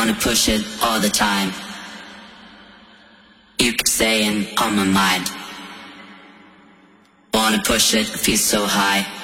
Wanna push it all the time. You keep saying on my mind. Wanna push it, feel so high.